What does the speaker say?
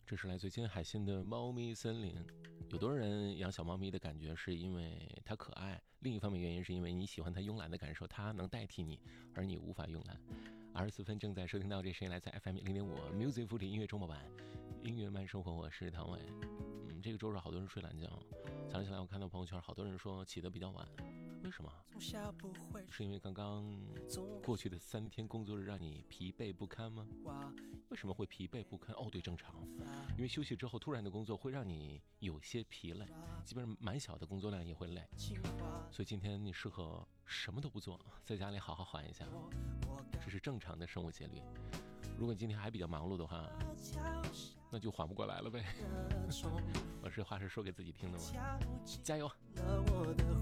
这是来自金海心的猫咪森林。有多人养小猫咪的感觉是因为它可爱，另一方面原因是因为你喜欢它慵懒的感受，它能代替你，而你无法慵懒。24分正在收听到这声音，来自 FM 0.5 Music 福利音乐周末版，音乐慢生活，我是唐伟。这个周日好多人睡懒觉，早上起来我看到朋友圈好多人说起得比较晚，为什么？是因为刚刚过去的3天工作日让你疲惫不堪吗？为什么会疲惫不堪？对，正常，因为休息之后突然的工作会让你有些疲累，基本上蛮小的工作量也会累，所以今天你适合什么都不做，在家里好好缓一下，这是正常的生物节律。如果你今天还比较忙碌的话，那就缓不过来了呗。我这话是说给自己听的吗？加油！